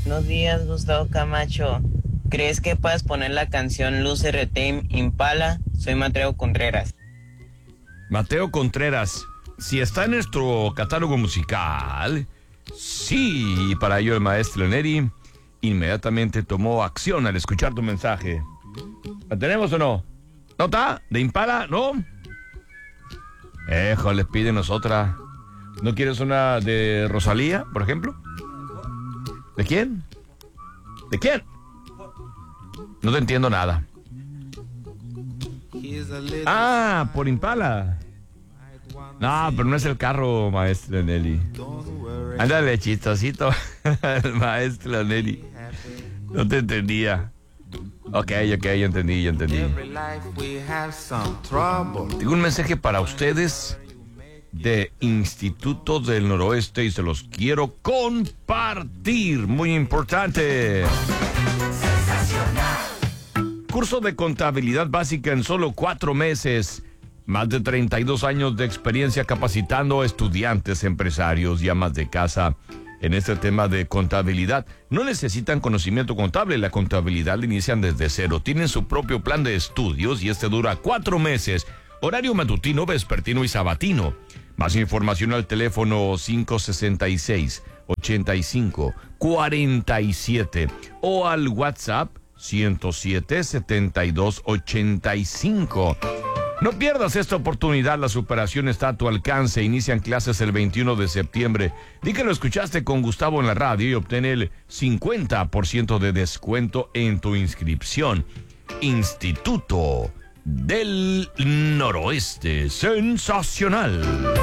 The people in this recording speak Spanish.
Buenos días, Gustavo Camacho. ¿Crees que puedas poner la canción Luce Tame Impala? Soy Mateo Contreras. Mateo Contreras, si está en nuestro catálogo musical, sí, para ello el maestro Neri inmediatamente tomó acción al escuchar tu mensaje. ¿La tenemos o no? ¿No está? ¿De Impala? ¿No? Híjole, pídenos otra. ¿No quieres una de Rosalía, por ejemplo? ¿De quién? ¿De quién? No te entiendo nada. Ah, por Impala. No, pero no es el carro, maestro Nelly. Ándale, chistosito. El maestro Nelly. No te entendía. Ok, ya entendí. Tengo un mensaje para ustedes de Instituto del Noroeste y se los quiero compartir. Muy importante. Curso de contabilidad básica en solo 4 meses. Más de 32 años de experiencia capacitando a estudiantes, empresarios y amas de casa en este tema de contabilidad. No necesitan conocimiento contable, la contabilidad la inician desde cero. Tienen su propio plan de estudios y este dura 4 meses. Horario matutino, vespertino y sabatino. Más información al teléfono 566-85-47 o al WhatsApp 107-7285. No pierdas esta oportunidad, la superación está a tu alcance. Inician clases el 21 de septiembre. Di que lo escuchaste con Gustavo en la radio y obtén el 50% de descuento en tu inscripción. Instituto del Noroeste, sensacional.